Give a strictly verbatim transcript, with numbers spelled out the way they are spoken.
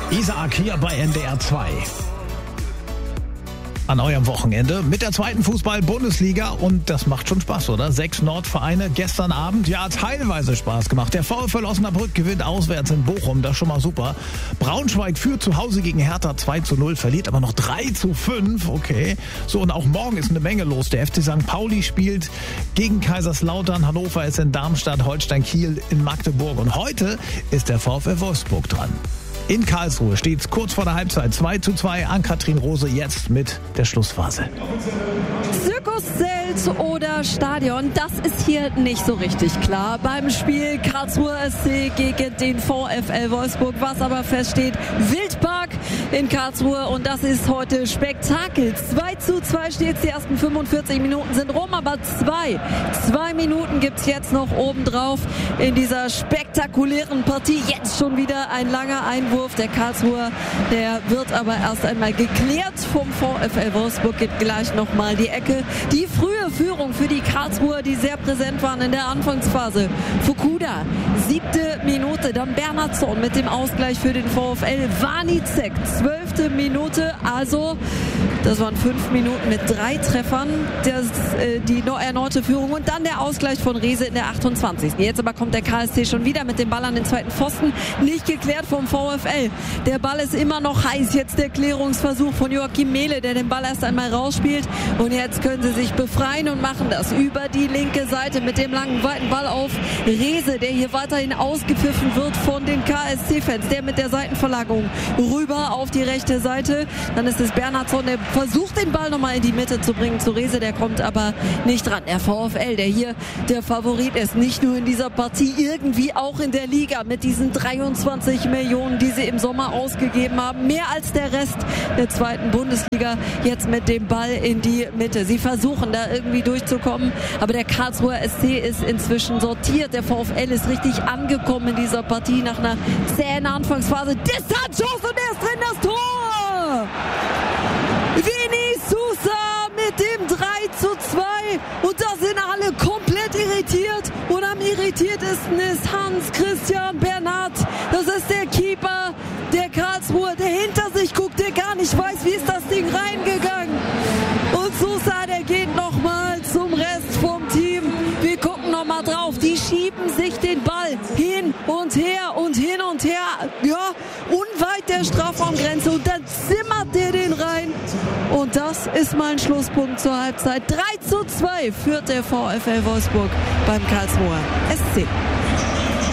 Isaac hier bei N D R zwei. An eurem Wochenende mit der zweiten Fußball-Bundesliga und das macht schon Spaß, oder? Sechs Nordvereine gestern Abend, ja, teilweise Spaß gemacht. Der VfL Osnabrück gewinnt auswärts in Bochum, das ist schon mal super. Braunschweig führt zu Hause gegen Hertha zwei zu null, verliert aber noch drei zu fünf, okay. So, und auch morgen ist eine Menge los. Der F C Sankt Pauli spielt gegen Kaiserslautern, Hannover ist in Darmstadt, Holstein Kiel in Magdeburg und heute ist der VfL Wolfsburg dran. In Karlsruhe steht es kurz vor der Halbzeit zwei zu zwei an Katrin Rose, jetzt mit der Schlussphase. Zirkuszelt oder Stadion, das ist hier nicht so richtig klar. Beim Spiel Karlsruher S C gegen den VfL Wolfsburg, was aber feststeht, Wildpark in Karlsruhe und das ist heute Spektakel. zwei zu zwei steht es, die ersten fünfundvierzig Minuten sind rum, aber zwei, zwei Minuten gibt es jetzt noch obendrauf in dieser spektakulären Partie. Jetzt schon wieder ein langer Einwurf. Der Karlsruher, der wird aber erst einmal geklärt vom VfL Wolfsburg, gibt gleich nochmal die Ecke. Die frühe Führung für die Karlsruher, die sehr präsent waren in der Anfangsphase. Fukuda, siebte Minute, dann Bernhardsson mit dem Ausgleich für den VfL. Wanizek, zwölfte Minute, also das waren fünf Minuten mit drei Treffern, das, äh, die erneute Führung und dann der Ausgleich von Rehse in der achtundzwanzigsten Jetzt aber kommt der K S C schon wieder mit dem Ball an den zweiten Pfosten, nicht geklärt vom VfL. Der Ball ist immer noch heiß. Jetzt der Klärungsversuch von Joachim Mehle, der den Ball erst einmal rausspielt. Und jetzt können sie sich befreien und machen das über die linke Seite mit dem langen, weiten Ball auf Rehse, der hier weiterhin ausgepfiffen wird von den K S C-Fans. Der mit der Seitenverlagerung rüber auf die rechte Seite. Dann ist es Bernhardsson, der versucht, den Ball nochmal in die Mitte zu bringen zu Rehse. Der kommt aber nicht dran. Der VfL, der hier der Favorit ist, nicht nur in dieser Partie, irgendwie auch in der Liga mit diesen dreiundzwanzig Millionen, die sie im Sommer ausgegeben haben. Mehr als der Rest der zweiten Bundesliga. Jetzt mit dem Ball in die Mitte. Sie versuchen da irgendwie durchzukommen, aber der Karlsruher S C ist inzwischen sortiert. Der VfL ist richtig angekommen in dieser Partie nach einer zähen Anfangsphase. Distanzschuss und er ist drin, das Tor! Vini Sousa mit dem drei zu zwei und da sind alle komplett irritiert und am irritiertesten ist Hans-Christian Bernat. Das ist der Keeper der Karlsruhe, der hinter sich guckt, der gar nicht weiß, wie ist das Ding reingegangen. Und Sousa, der geht nochmal zum Rest vom Team. Wir gucken nochmal drauf. Die schieben sich den Ball hin und her und hin und her. Ja, unweit der Strafraumgrenze und dann zimmert der den rein. Und das ist mal ein Schlusspunkt zur Halbzeit. drei zu zwei führt der VfL Wolfsburg beim Karlsruher S C.